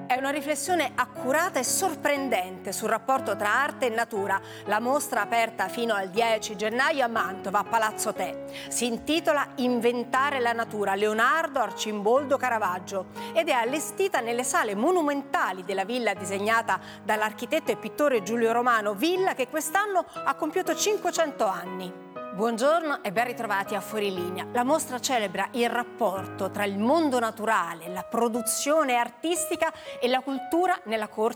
È una riflessione accurata e sorprendente sul rapporto tra arte e natura. La mostra, aperta fino al 10 gennaio a Mantova, a Palazzo Te. Si intitola Inventare la natura, Leonardo Arcimboldo Caravaggio, ed è allestita nelle sale monumentali della villa disegnata dall'architetto e pittore Giulio Romano, villa che quest'anno ha compiuto 500 anni. Buongiorno e ben ritrovati a Fuorilinea. La mostra celebra il rapporto tra il mondo naturale, la produzione artistica e la cultura nella corte